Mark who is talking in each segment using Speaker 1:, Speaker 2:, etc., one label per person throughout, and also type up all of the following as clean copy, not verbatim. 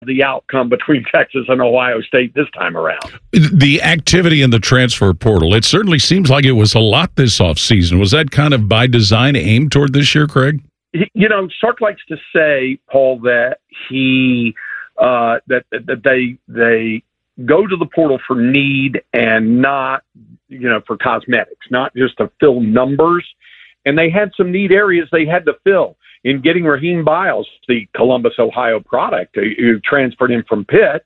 Speaker 1: the outcome between Texas and Ohio State this time around.
Speaker 2: The activity in the transfer portal, it certainly seems like it was a lot this offseason. Was that kind of by design aimed toward this year, Craig?
Speaker 1: You know, Sark likes to say, Paul, that they go to the portal for need and not, for cosmetics, not just to fill numbers. And they had some need areas they had to fill in getting Raheem Biles, the Columbus, Ohio product, who transferred in from Pitt,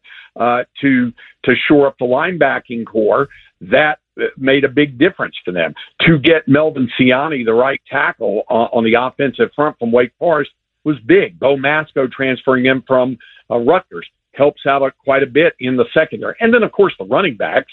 Speaker 1: to shore up the linebacking core. That made a big difference for them. To get Melvin Siani, the right tackle on the offensive front from Wake Forest, was big. Bo Masco transferring in from Rutgers helps out quite a bit in the secondary. And then, of course, the running backs,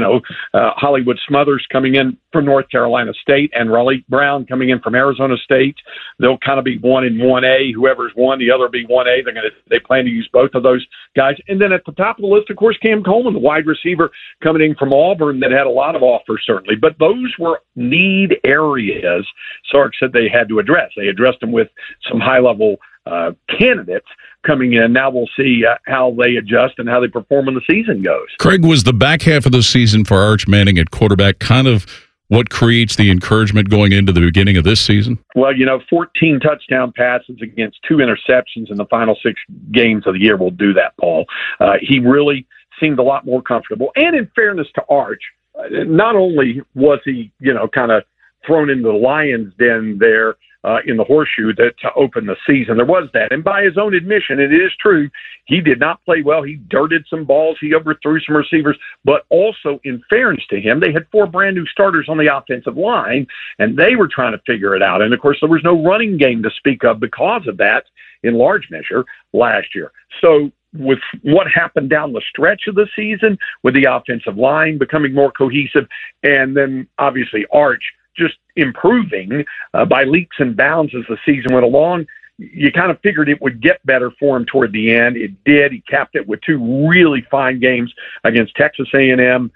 Speaker 1: Hollywood Smothers coming in from North Carolina State and Raleigh Brown coming in from Arizona State. They'll kind of be one in 1A. Whoever's one, the other will be 1A. They plan to use both of those guys. And then at the top of the list, of course, Cam Coleman, the wide receiver coming in from Auburn that had a lot of offers, certainly. But those were need areas Sark said they had to address. They addressed them with some high-level candidates coming in. Now we'll see how they adjust and how they perform when the season goes.
Speaker 2: Craig, was the back half of the season for Arch Manning at quarterback kind of what creates the encouragement going into the beginning of this season?
Speaker 1: Well, 14 touchdown passes against 2 interceptions in the final 6 games of the year will do that, Paul. He really seemed a lot more comfortable. And in fairness to Arch, not only was he, kind of thrown into the lion's den there in the horseshoe to open the season. There was that. And by his own admission, it is true, he did not play well. He dirted some balls. He overthrew some receivers. But also, in fairness to him, they had 4 brand new starters on the offensive line, and they were trying to figure it out. And, of course, there was no running game to speak of because of that in large measure last year. So with what happened down the stretch of the season, with the offensive line becoming more cohesive, and then obviously Arch just improving by leaps and bounds as the season went along, you kind of figured it would get better for him toward the end. It did. He capped it with 2 really fine games against Texas A&M,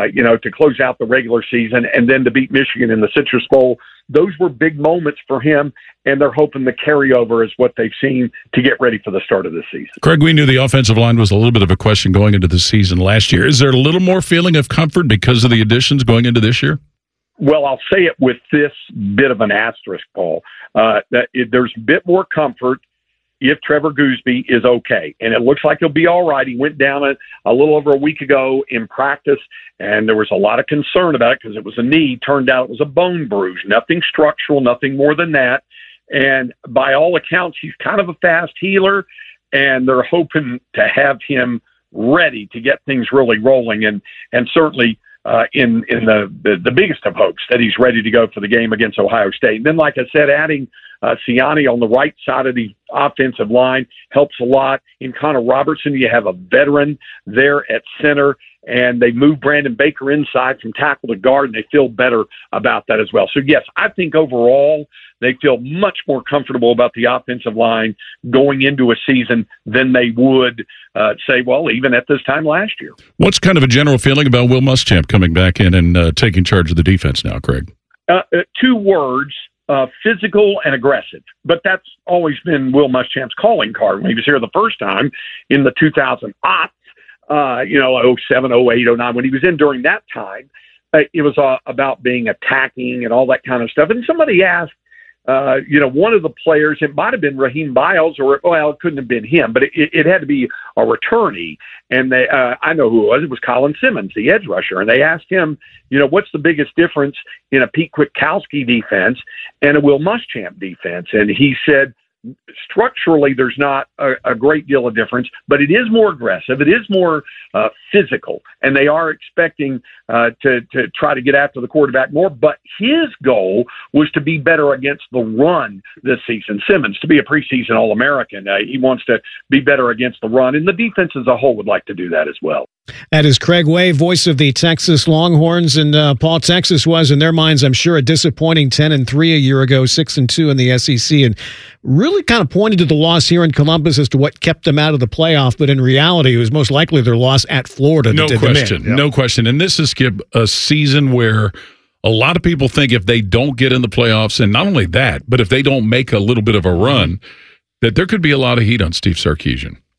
Speaker 1: to close out the regular season, and then to beat Michigan in the Citrus Bowl. Those were big moments for him, and they're hoping the carryover is what they've seen to get ready for the start of the season.
Speaker 2: Craig, we knew the offensive line was a little bit of a question going into the season last year. Is there a little more feeling of comfort because of the additions going into this year?
Speaker 1: Well, I'll say it with this bit of an asterisk, Paul. There's a bit more comfort if Trevor Goosby is okay. And it looks like he'll be all right. He went down a little over a week ago in practice, and there was a lot of concern about it because it was a knee. Turned out it was a bone bruise. Nothing structural, nothing more than that. And by all accounts, he's kind of a fast healer, and they're hoping to have him ready to get things really rolling. And certainly – in the biggest of hopes that he's ready to go for the game against Ohio State. And then, like I said, adding Siani on the right side of the offensive line helps a lot. In Connor Robertson, you have a veteran there at center, and they move Brandon Baker inside from tackle to guard, and they feel better about that as well. So, yes, I think overall they feel much more comfortable about the offensive line going into a season than they would say, well, even at this time last year.
Speaker 2: What's kind of a general feeling about Will Muschamp coming back in and taking charge of the defense now, Craig?
Speaker 1: 2 words, physical and aggressive. But that's always been Will Muschamp's calling card. When he was here the first time in the 2000 aughts, 07, 08, 09, when he was in during that time, it was about being attacking and all that kind of stuff. And somebody asked, one of the players, it might have been Raheem Biles, it couldn't have been him, but it had to be a returnee. And I know who it was. It was Colin Simmons, the edge rusher. And they asked him, what's the biggest difference in a Pete Kwiatkowski defense and a Will Muschamp defense? And he said, structurally, there's not a great deal of difference, but it is more aggressive. It is more physical, and they are expecting to try to get after the quarterback more. But his goal was to be better against the run this season. Simmons, to be a preseason All-American, he wants to be better against the run, and the defense as a whole would like to do that as well.
Speaker 3: That is Craig Way, voice of the Texas Longhorns, and Paul, Texas was, in their minds, I'm sure, a disappointing 10-3 a year ago, 6-2 in the SEC, and really kind of pointed to the loss here in Columbus as to what kept them out of the playoff. But in reality, it was most likely their loss at Florida.
Speaker 2: No question, no question. And this is, Skip, a season where a lot of people think if they don't get in the playoffs, and not only that, but if they don't make a little bit of a run, that there could be a lot of heat on Steve Sarkisian.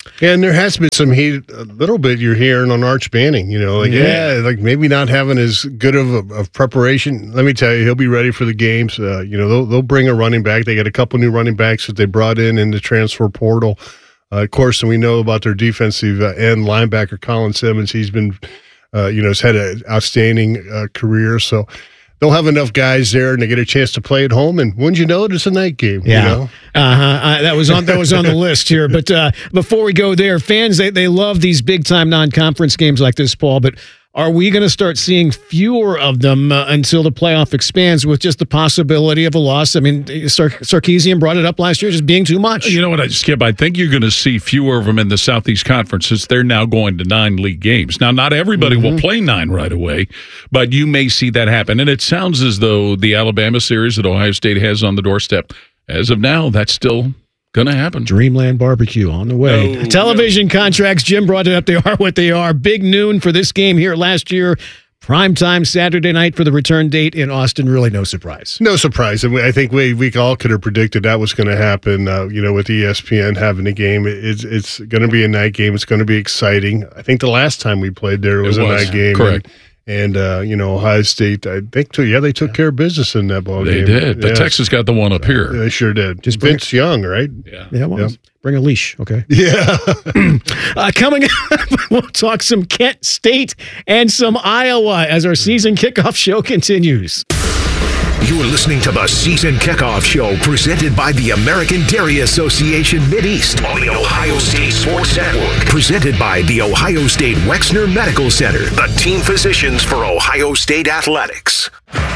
Speaker 4: Yeah, and there has been some heat, a little bit you're hearing on Arch Manning, like maybe not having as good of preparation. Let me tell you, he'll be ready for the games. They'll bring a running back. They got a couple new running backs that they brought in the transfer portal. Of course, and we know about their defensive end linebacker, Colin Simmons. He's been, has had an outstanding career. So they'll have enough guys there, and they get a chance to play at home. And wouldn't you know it, it's a night game.
Speaker 3: Yeah, that was on the list here. But before we go there, fans they love these big time non-conference games like this, Paul. But are we going to start seeing fewer of them until the playoff expands, with just the possibility of a loss? I mean, Sarkisian brought it up last year, just being too much.
Speaker 2: You know what, Skip? I think you're going to see fewer of them in the Southeast Conference, since they're now going to 9 league games. Now, not everybody will play 9 right away, but you may see that happen. And it sounds as though the Alabama series that Ohio State has on the doorstep, as of now, that's still going to happen.
Speaker 3: Dreamland Barbecue on the way. Television contracts, Jim brought it up. They are what they are. Big noon for this game here last year. Primetime Saturday night for the return date in Austin. Really no surprise.
Speaker 4: No surprise. I think we all could have predicted that was going to happen, with ESPN having a game. It's going to be a night game. It's going to be exciting. I think the last time we played there, it was a night game.
Speaker 2: Correct.
Speaker 4: And Ohio State, I think, too. Yeah, they took care of busus in that ball game.
Speaker 2: They did. But Texas got the one up here.
Speaker 4: They sure did. Just Vince Young, right?
Speaker 2: Yeah.
Speaker 3: Yeah, well, bring a leash, okay?
Speaker 4: Yeah.
Speaker 3: Coming up, we'll talk some Kent State and some Iowa as our season kickoff show continues.
Speaker 5: You're listening to the Season Kickoff Show, presented by the American Dairy Association Mideast on the Ohio State Sports Network. Presented by the Ohio State Wexner Medical Center, the team physicians for Ohio State Athletics.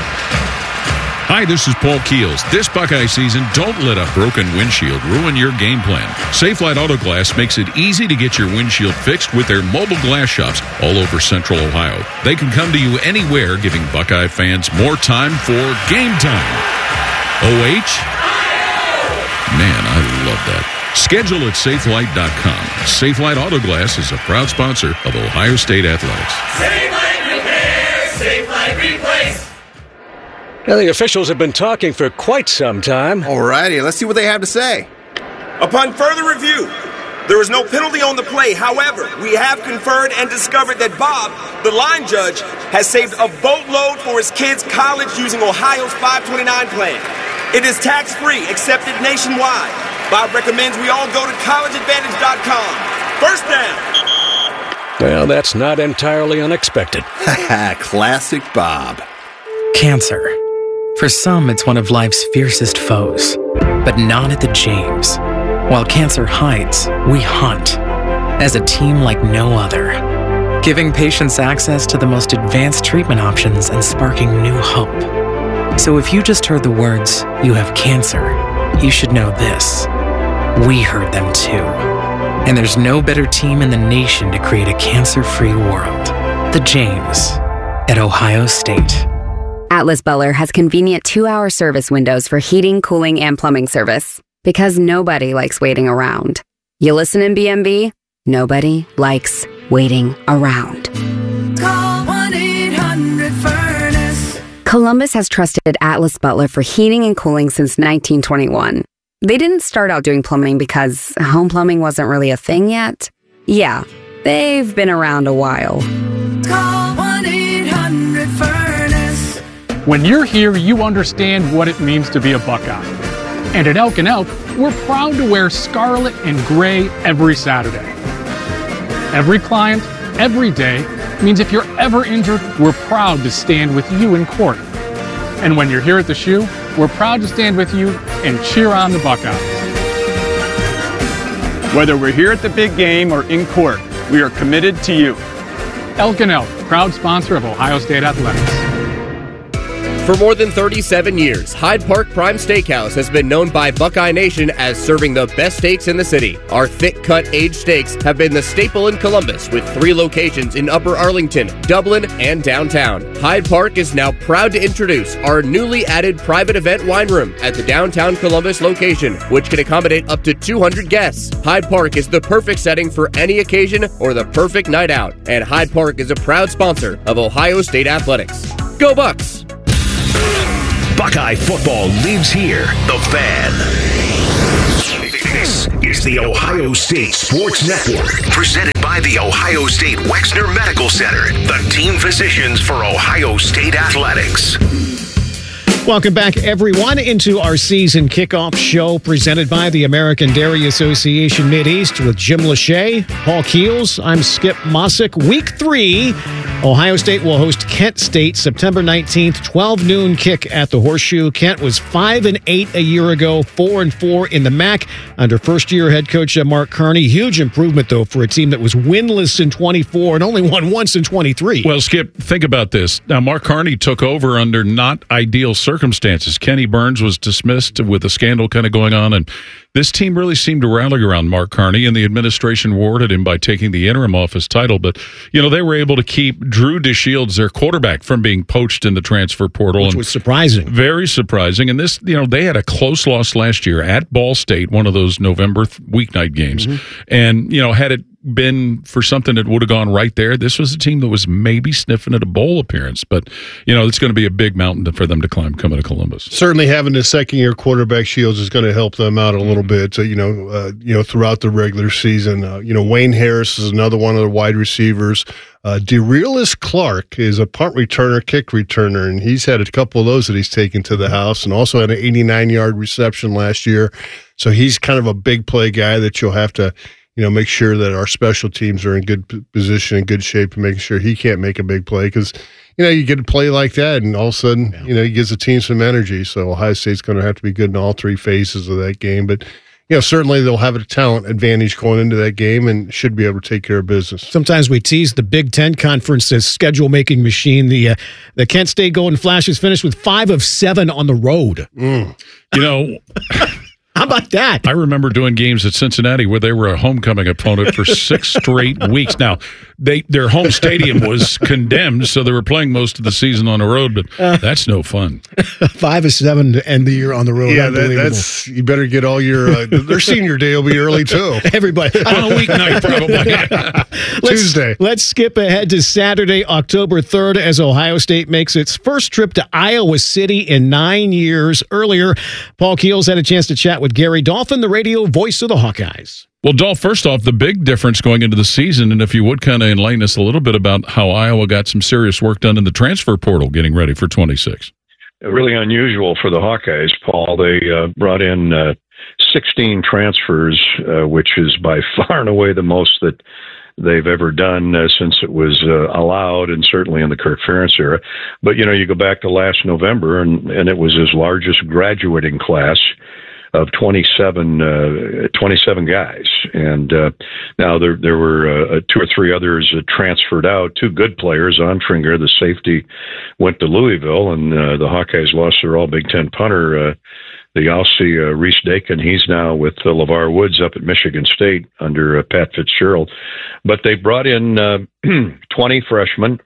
Speaker 2: Hi, this is Paul Keels. This Buckeye season, don't let a broken windshield ruin your game plan. Safelite Auto Glass makes it easy to get your windshield fixed with their mobile glass shops all over Central Ohio. They can come to you anywhere, giving Buckeye fans more time for game time. OH? Man, I love that. Schedule at safelite.com. Safelite Auto Glass is a proud sponsor of Ohio State Athletics.
Speaker 6: Safelite Repair, Safelite Replace.
Speaker 7: Now, the officials have been talking for quite some time.
Speaker 8: Alrighty, let's see what they have to say.
Speaker 9: Upon further review, there is no penalty on the play. However, we have conferred and discovered that Bob, the line judge, has saved a boatload for his kids' college using Ohio's 529 plan. It is tax-free, accepted nationwide. Bob recommends we all go to collegeadvantage.com. First down.
Speaker 7: Well, that's not entirely unexpected.
Speaker 8: Classic Bob.
Speaker 10: Cancer. For some, it's one of life's fiercest foes, but not at the James. While cancer hides, we hunt, as a team like no other, giving patients access to the most advanced treatment options and sparking new hope. So if you just heard the words, "you have cancer," you should know this. We heard them too. And there's no better team in the nation to create a cancer-free world. The James at Ohio State.
Speaker 11: Atlas Butler has convenient 2-hour service windows for heating, cooling, and plumbing service. Because nobody likes waiting around. You listen in BMB? Nobody likes waiting around.
Speaker 6: Call 1-800-FURNACE.
Speaker 11: Columbus has trusted Atlas Butler for heating and cooling since 1921. They didn't start out doing plumbing because home plumbing wasn't really a thing yet. Yeah, they've been around a while.
Speaker 6: Call 1-800-FURNACE.
Speaker 12: When you're here, you understand what it means to be a Buckeye. And at Elk & Elk, we're proud to wear scarlet and gray every Saturday. Every client, every day, means if you're ever injured, we're proud to stand with you in court. And when you're here at the shoe, we're proud to stand with you and cheer on the Buckeyes. Whether we're here at the big game or in court, we are committed to you. Elk & Elk, proud sponsor of Ohio State Athletics.
Speaker 13: For more than 37 years, Hyde Park Prime Steakhouse has been known by Buckeye Nation as serving the best steaks in the city. Our thick-cut aged steaks have been the staple in Columbus, with 3 locations in Upper Arlington, Dublin, and downtown. Hyde Park is now proud to introduce our newly added private event wine room at the downtown Columbus location, which can accommodate up to 200 guests. Hyde Park is the perfect setting for any occasion or the perfect night out, and Hyde Park is a proud sponsor of Ohio State Athletics. Go Bucks!
Speaker 5: Buckeye football lives here. The Fan. This is the Ohio State Sports Network, presented by the Ohio State Wexner Medical Center, the team physicians for Ohio State athletics.
Speaker 3: Welcome back, everyone, into our season kickoff show presented by the American Dairy Association Mideast with Jim Lachey, Paul Keels. I'm Skip Mossick. Week 3, Ohio State will host Kent State September 19th, 12 noon kick at the Horseshoe. Kent was 5-8 a year ago, 4-4 in the MAC under first-year head coach Mark Carney. Huge improvement, though, for a team that was winless in 24 and only won once in 23.
Speaker 2: Well, Skip, think about this. Now, Mark Carney took over under not ideal circumstances. Kenny Burns was dismissed with a scandal kind of going on, and this team really seemed to rally around Mark Carney, and the administration rewarded him by taking the interim office title. But, you know, they were able to keep Drew DeShields, their quarterback, from being poached in the transfer portal.
Speaker 3: Which was surprising.
Speaker 2: Very surprising. And this, you know, they had a close loss last year at Ball State, one of those November weeknight games. Mm-hmm. And, you know, had it been for something that would have gone right there, this was a team that was maybe sniffing at a bowl appearance. But, you know, it's going to be a big mountain for them to climb coming to Columbus.
Speaker 4: Certainly having the second-year quarterback Shields is going to help them out a little bit, throughout the regular season. Wayne Harris is another one of the wide receivers. DeRealis Clark is a punt returner, kick returner, and he's had a couple of those that he's taken to the house, and also had an 89-yard reception last year. So he's kind of a big play guy that you'll have to make sure that our special teams are in good position, in good shape, and making sure he can't make a big play because, you get a play like that, and all of a sudden, he gives the team some energy. So Ohio State's going to have to be good in all three phases of that game. But, certainly they'll have a talent advantage going into that game and should be able to take care of business. Sometimes we tease the Big Ten Conference as schedule-making machine. The Kent State Golden Flashes finished with 5 of 7 on the road. How about that?
Speaker 2: I remember doing games at Cincinnati where they were a homecoming opponent for 6 straight weeks. Now, their home stadium was condemned, so they were playing most of the season on the road, but that's no fun.
Speaker 3: 5 of 7 to end the year on the road.
Speaker 4: Yeah, that's you better get all your their senior day will be early too.
Speaker 3: Everybody
Speaker 2: on a weeknight probably.
Speaker 3: Tuesday. Let's skip ahead to Saturday, October 3rd, as Ohio State makes its first trip to Iowa City in 9 years. Earlier, Paul Keels had a chance to chat with Gary Dolphin, the radio voice of the Hawkeyes.
Speaker 2: Well, Dolph, first off, the big difference going into the season, and if you would kind of enlighten us a little bit about how Iowa got some serious work done in the transfer portal getting ready for 26.
Speaker 14: Really unusual for the Hawkeyes, Paul. They brought in 16 transfers, which is by far and away the most that they've ever done since it was allowed, and certainly in the Kirk Ferentz era. But, you go back to last November, and it was his largest graduating class of 27 guys. And now there were 2 or 3 others transferred out, 2 good players. Ontringer, the safety, went to Louisville, and the Hawkeyes lost their all-Big Ten punter, the Aussie Reese Dakin. He's now with LeVar Woods up at Michigan State under Pat Fitzgerald. But they brought in 15 freshmen,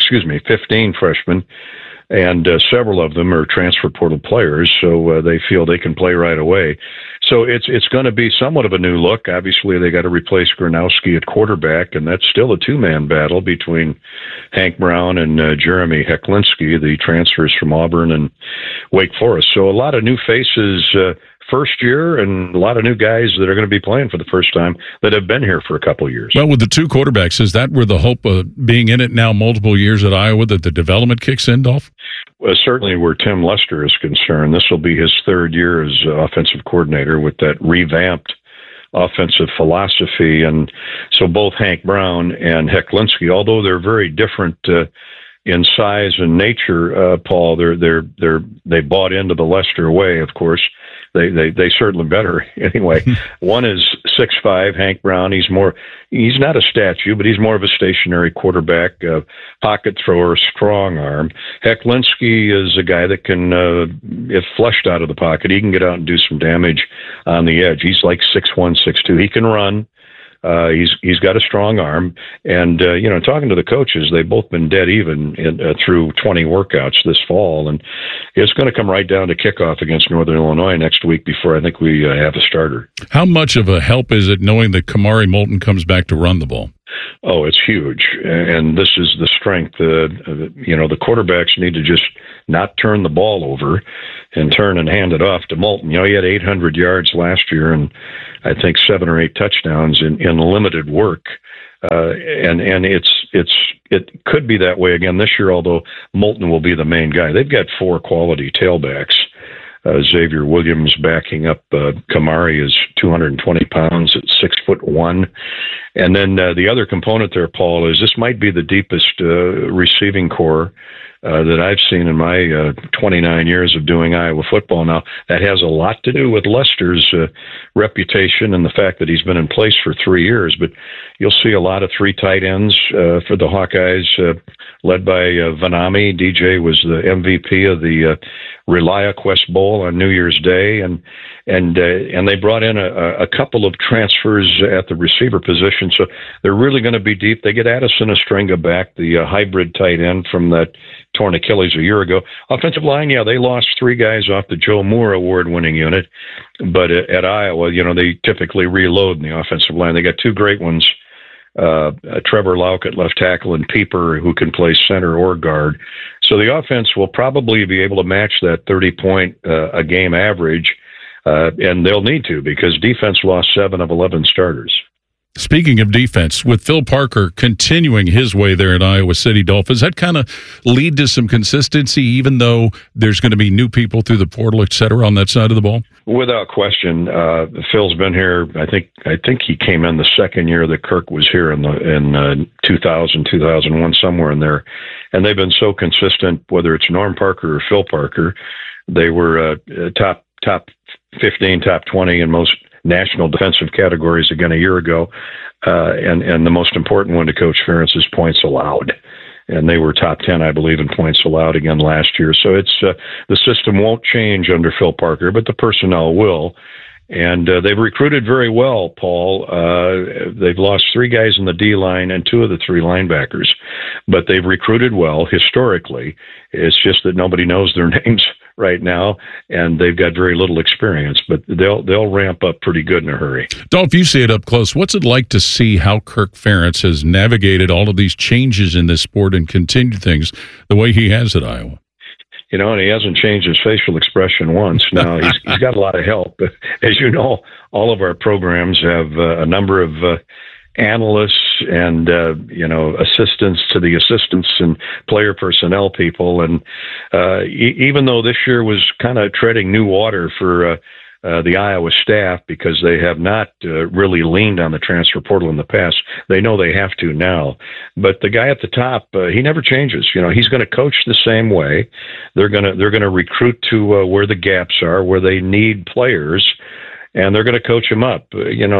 Speaker 14: and several of them are transfer portal players, so they feel they can play right away. So it's going to be somewhat of a new look. Obviously, they got to replace Gronowski at quarterback, and that's still a 2-man battle between Hank Brown and Jeremy Hecklinski, the transfers from Auburn and Wake Forest. So a lot of new faces first year, and a lot of new guys that are going to be playing for the first time that have been here for a couple of years.
Speaker 2: Well, with the 2 quarterbacks, is that where the hope of being in it now multiple years at Iowa that the development kicks in, Dolph?
Speaker 14: Well, certainly where Tim Lester is concerned, this will be his 3rd year as offensive coordinator with that revamped offensive philosophy. And so both Hank Brown and Hecklinski, although they're very different in size and nature, Paul, they bought into the Lester way, of course. They certainly better anyway. One is 6'5", Hank Brown. He's not a statue, but he's more of a stationary quarterback, pocket thrower, strong arm. Hecklinski is a guy that can, if flushed out of the pocket, he can get out and do some damage on the edge. He's like 6'1", 6'2". He can run. He's got a strong arm, and talking to the coaches, they've both been dead even through 20 workouts this fall, and it's going to come right down to kickoff against Northern Illinois next week before I think we have a starter.
Speaker 2: How much of a help is it knowing that Kamari Moulton comes back to run the ball?
Speaker 14: Oh, it's huge, and this is the strength. The quarterbacks need to just not turn the ball over and turn and hand it off to Moulton. You know, he had 800 yards last year and I think 7 or 8 touchdowns in limited work. And it could be that way again this year, although Moulton will be the main guy. They've got 4 quality tailbacks. Xavier Williams backing up Kamari is 220 pounds at 6'1". And then the other component there, Paul, is this might be the deepest receiving core that I've seen in my 29 years of doing Iowa football. Now, that has a lot to do with Lester's reputation and the fact that he's been in place for 3 years. But you'll see a lot of 3 tight ends for the Hawkeyes, led by Vanami. DJ was the MVP of the ReliaQuest Bowl on New Year's Day, and they brought in a couple of transfers at the receiver position, so they're really going to be deep. They get Addison Estringa back, the hybrid tight end from that torn Achilles a year ago. Offensive line, yeah, they lost 3 guys off the Joe Moore award-winning unit, but at Iowa, you know, they typically reload in the offensive line. They got 2 great ones. Trevor Lauck at left tackle and Pieper, who can play center or guard. So the offense will probably be able to match that 30-point a game average, and they'll need to because defense lost 7 of 11 starters.
Speaker 2: Speaking of defense, with Phil Parker continuing his way there at Iowa City Dolphins, that kind of lead to some consistency, even though there's going to be new people through the portal, et cetera, on that side of the ball?
Speaker 14: Without question. Phil's been here. I think he came in the second year that Kirk was here in 2000, 2001, somewhere in there. And they've been so consistent, whether it's Norm Parker or Phil Parker. They were top 15, top 20 in most national defensive categories again a year ago. And the most important one to Coach Ferentz is points allowed. And they were top 10, I believe, in points allowed again last year. So it's the system won't change under Phil Parker, but the personnel will. And they've recruited very well, Paul. They've lost 3 guys in the D-line and 2 of the 3 linebackers. But they've recruited well historically. It's just that nobody knows their names right now, and they've got very little experience. But they'll ramp up pretty good in a hurry.
Speaker 2: Dolph, you see it up close. What's it like to see how Kirk Ferentz has navigated all of these changes in this sport and continued things the way he has at Iowa?
Speaker 14: You know, and he hasn't changed his facial expression once. Now, he's got a lot of help. As you know, all of our programs have a number of analysts and, assistants to the assistants and player personnel people. And even though this year was kind of treading new water for the Iowa staff because they have not really leaned on the transfer portal in the past. They know they have to now. But the guy at the top, he never changes. You know, he's going to coach the same way. They're going to recruit to where the gaps are, where they need players, and they're going to coach him up.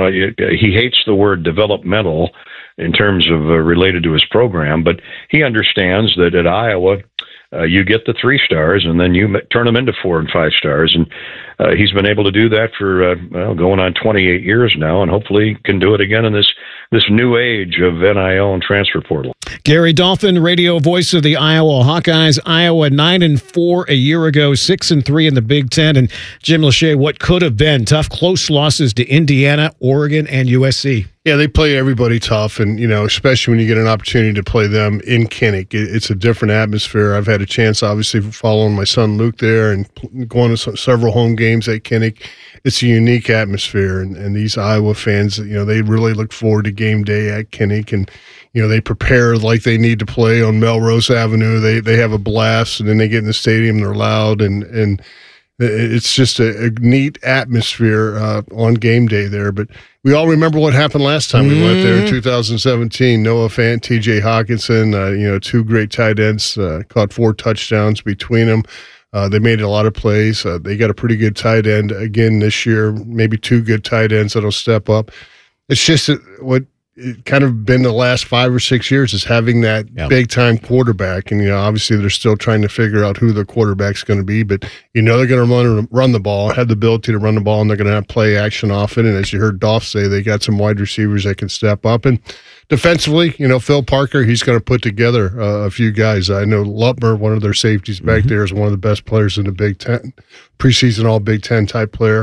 Speaker 14: He hates the word developmental in terms of related to his program, but he understands that at Iowa, you get the 3 stars, and then you turn them into 4 and 5 stars. And he's been able to do that for going on 28 years now, and hopefully can do it again in this new age of NIL and transfer portal.
Speaker 3: Gary Dolphin, radio voice of the Iowa Hawkeyes. Iowa 9-4 a year ago, 6-3 in the Big Ten. And Jim Lachey, what could have been tough, close losses to Indiana, Oregon, and USC.
Speaker 4: Yeah, they play everybody tough, and, especially when you get an opportunity to play them in Kinnick. It's a different atmosphere. I've had a chance, obviously, following my son Luke there and going to several home games at Kinnick. It's a unique atmosphere, and these Iowa fans, they really look forward to game day at Kinnick, and, they prepare like they need to play on Melrose Avenue. They have a blast, and then they get in the stadium, they're loud, and it's just a neat atmosphere on game day there. But we all remember what happened last time we went there in 2017. Noah Fant, T.J. Hawkinson, 2 great tight ends, caught 4 touchdowns between them. They made a lot of plays. They got a pretty good tight end again this year, maybe 2 good tight ends that'll step up. It's just what it kind of been the last 5 or 6 years is having that big-time quarterback. And, obviously they're still trying to figure out who the quarterback's going to be. But, they're going to run the ball, have the ability to run the ball, and they're going to have play action off it. And as you heard Dolph say, they got some wide receivers that can step up. And defensively, Phil Parker, he's going to put together a few guys. I know Lutmer, one of their safeties back there, is one of the best players in the Big Ten, preseason All Big Ten type player.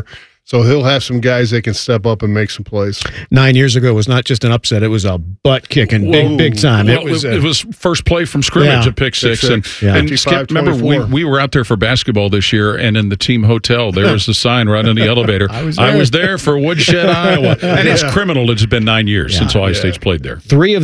Speaker 4: So he'll have some guys that can step up and make some plays.
Speaker 3: 9 years ago was not just an upset; it was a butt kicking, big time.
Speaker 2: Well, it was first play from scrimmage at pick six, and Skip, remember we were out there for basketball this year, and in the team hotel there was a sign right in the elevator. I was there for Woodshed, Iowa, and it's criminal. It's been 9 years since Ohio State's played there.
Speaker 3: 3 of